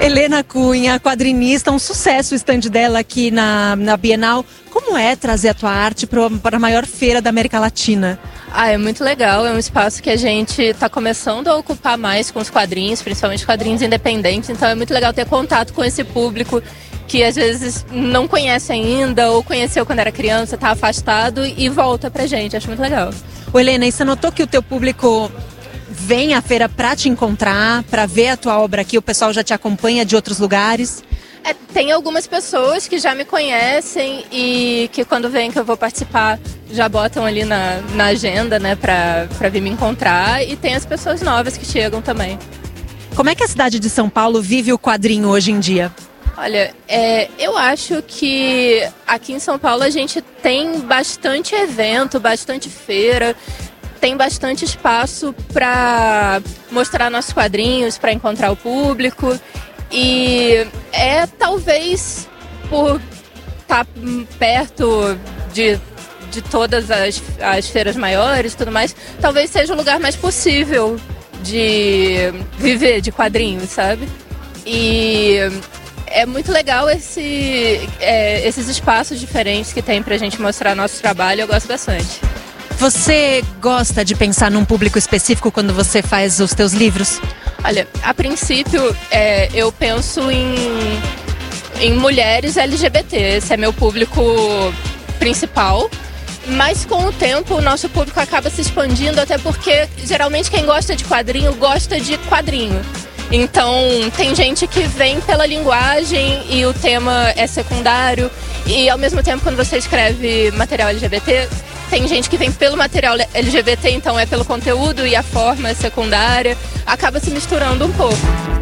Helena Cunha, quadrinista, um sucesso o stand dela aqui na Bienal. Como é trazer a tua arte para a maior feira da América Latina? É muito legal, é um espaço que a gente está começando a ocupar mais com os quadrinhos, principalmente quadrinhos independentes, então é muito legal ter contato com esse público que às vezes não conhece ainda ou conheceu quando era criança, está afastado e volta pra gente, acho muito legal. Ô Helena, e você notou que o teu público vem à feira para te encontrar, para ver a tua obra aqui, o pessoal já te acompanha de outros lugares? Tem algumas pessoas que já me conhecem e que quando veem que eu vou participar já botam ali na agenda, né, pra vir me encontrar, e tem as pessoas novas que chegam também. Como é que a cidade de São Paulo vive o quadrinho hoje em dia? Olha, eu acho que aqui em São Paulo a gente tem bastante evento, bastante feira, tem bastante espaço para mostrar nossos quadrinhos, para encontrar o público. E talvez por estar perto de todas as feiras maiores e tudo mais, talvez seja o lugar mais possível de viver de quadrinhos, sabe? E é muito legal esses espaços diferentes que tem pra gente mostrar nosso trabalho, eu gosto bastante. Você gosta de pensar num público específico quando você faz os teus livros? Olha, a princípio eu penso em mulheres LGBT, esse é meu público principal, mas com o tempo o nosso público acaba se expandindo, até porque geralmente quem gosta de quadrinho gosta de quadrinho. Então tem gente que vem pela linguagem e o tema é secundário, e ao mesmo tempo quando você escreve material LGBT, tem gente que vem pelo material LGBT, então é pelo conteúdo e a forma é secundária, acaba se misturando um pouco.